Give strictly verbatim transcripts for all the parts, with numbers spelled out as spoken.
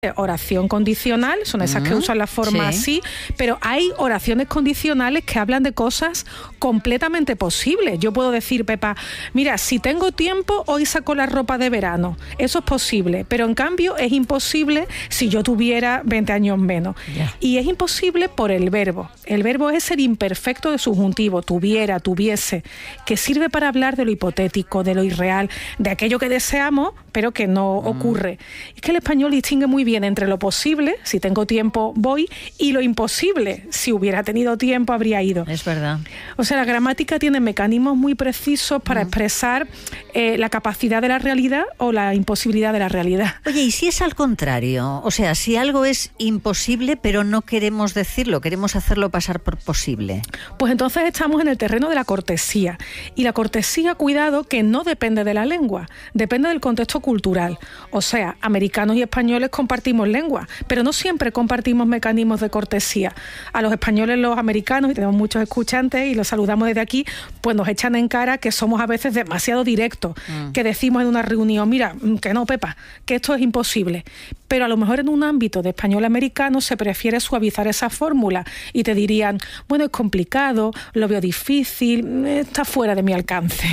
oración condicional, son esas uh-huh. que usan la forma sí. así, pero hay oraciones condicionales que hablan de cosas completamente posibles. Yo puedo decir, Pepa, mira, si tengo tiempo, hoy saco la ropa de verano. Eso es posible, pero en cambio es imposible si yo tuviera veinte años menos. Yeah. Y es imposible por el verbo. El verbo es el imperfecto de subjuntivo, tuviera, tuviese, que sirve para hablar de lo hipotético, de lo irreal, de aquello que deseamos, pero que no mm. ocurre. Es que el español distingue muy bien entre lo posible, si tengo tiempo voy, y lo imposible, si hubiera tenido tiempo habría ido. Es verdad. O sea, la gramática tiene mecanismos muy precisos para mm. expresar eh, la capacidad de la realidad o la imposibilidad de la realidad. Oye, ¿y si es al contrario? O sea, si algo es imposible pero no queremos decirlo, queremos hacerlo pasar por posible. Pues entonces estamos en el terreno de la cortesía. Y la cortesía, cuidado, que no depende de la lengua, depende del contexto cultural. O sea, americanos y españoles compartimos lengua, pero no siempre compartimos mecanismos de cortesía. A los españoles, los americanos, y tenemos muchos escuchantes y los saludamos desde aquí, pues nos echan en cara que somos a veces demasiado directos, mm. que decimos en una reunión, mira, que no, Pepa, que esto es imposible. Pero a lo mejor en un ámbito de español americano se prefiere suavizar esa fórmula y te dirían, bueno, es complicado, lo veo difícil, está fuera de mi alcance.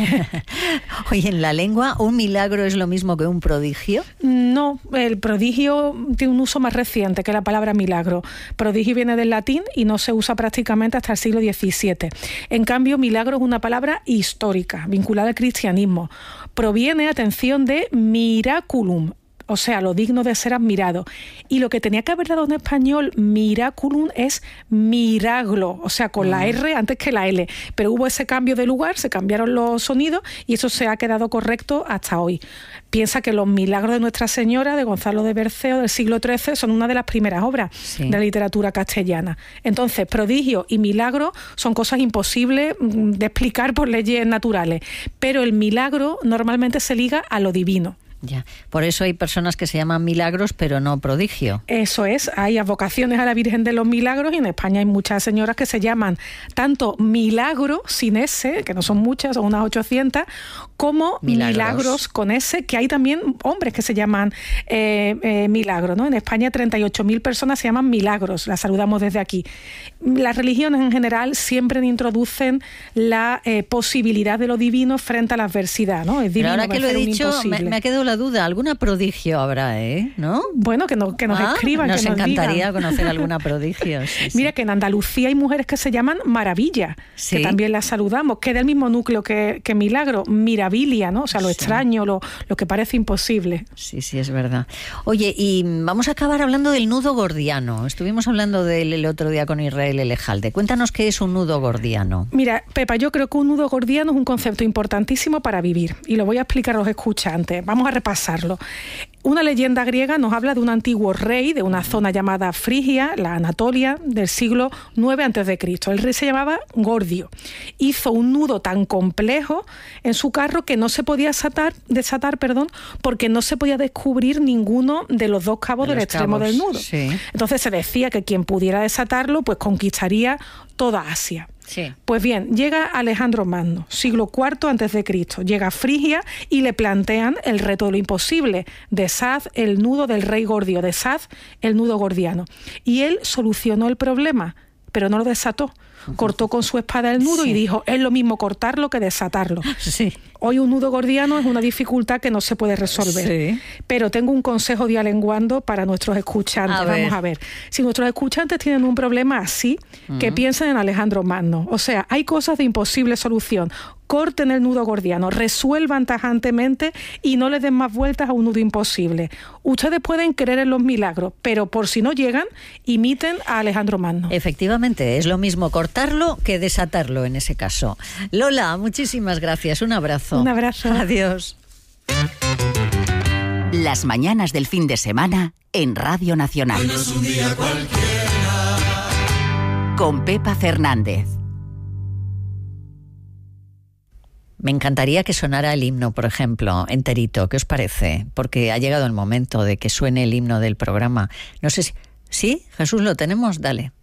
Oye, ¿en la lengua un milagro es lo mismo que un prodigio? No, el prodigio tiene un uso más reciente que la palabra milagro. Prodigio viene del latín y no se usa prácticamente hasta el siglo diecisiete. En cambio, milagro es una palabra histórica, vinculada al cristianismo. Proviene, atención, de miraculum, o sea, lo digno de ser admirado. Y lo que tenía que haber dado en español miraculum es miraglo, o sea, con la R antes que la L. Pero hubo ese cambio de lugar, se cambiaron los sonidos y eso se ha quedado correcto hasta hoy. Piensa que los milagros de Nuestra Señora, de Gonzalo de Berceo, del siglo trece, son una de las primeras obras sí. de la literatura castellana. Entonces, prodigio y milagro son cosas imposibles de explicar por leyes naturales. Pero el milagro normalmente se liga a lo divino. Ya, por eso hay personas que se llaman milagros, pero no prodigio. Eso es, hay advocaciones a la Virgen de los Milagros y en España hay muchas señoras que se llaman tanto milagro, sin S, que no son muchas, son unas ochocientas, como milagros, milagros con S, que hay también hombres que se llaman eh, eh, milagro, ¿no? En España treinta y ocho mil personas se llaman milagros, las saludamos desde aquí. Las religiones en general siempre introducen la eh, posibilidad de lo divino frente a la adversidad, ¿no? Es divino, pero ahora que lo he dicho, me, me ha quedado la duda, alguna prodigio habrá, ¿eh? ¿No? Bueno, que, no, que nos ah, escriban, nos que nos encantaría digan. Conocer alguna prodigio. Sí, Mira sí. que en Andalucía hay mujeres que se llaman maravilla, sí. que también las saludamos, que es del mismo núcleo que, que milagro, mirabilia, ¿no? O sea, lo sí. extraño, lo, lo que parece imposible. Sí, sí, es verdad. Oye, y vamos a acabar hablando del nudo gordiano. Estuvimos hablando del el otro día con Israel Elejalde. Cuéntanos qué es un nudo gordiano. Mira, Pepa, yo creo que un nudo gordiano es un concepto importantísimo para vivir y lo voy a explicar a los escuchantes. Vamos a repasarlo. Una leyenda griega nos habla de un antiguo rey de una zona llamada Frigia, la Anatolia, del siglo nueve antes de Cristo. El rey se llamaba Gordio. Hizo un nudo tan complejo en su carro que no se podía desatar, desatar perdón, porque no se podía descubrir ninguno de los dos cabos de del extremo cabos, del nudo. Sí. Entonces se decía que quien pudiera desatarlo pues conquistaría toda Asia. Sí. Pues bien, llega Alejandro Magno, siglo cuarto antes de Cristo, llega a Frigia y le plantean el reto de lo imposible, deshaz el nudo del rey Gordio, deshaz el nudo gordiano. Y él solucionó el problema, pero no lo desató. Cortó con su espada el nudo sí. y dijo, es lo mismo cortarlo que desatarlo. Sí. Hoy un nudo gordiano es una dificultad que no se puede resolver. Sí. Pero tengo un consejo dialenguando para nuestros escuchantes. A Vamos ver. a ver. Si nuestros escuchantes tienen un problema así, uh-huh. que piensen en Alejandro Magno. O sea, hay cosas de imposible solución. Corten el nudo gordiano, resuelvan tajantemente y no les den más vueltas a un nudo imposible. Ustedes pueden creer en los milagros, pero por si no llegan, imiten a Alejandro Magno. Efectivamente, es lo mismo cortarlo que desatarlo en ese caso. Lola, muchísimas gracias. Un abrazo. Un abrazo. Adiós. Las mañanas del fin de semana en Radio Nacional. Hoy no es un día cualquiera. Con Pepa Fernández. Me encantaría que sonara el himno, por ejemplo, enterito. ¿Qué os parece? Porque ha llegado el momento de que suene el himno del programa. No sé si... ¿Sí? Jesús, ¿lo tenemos? Dale.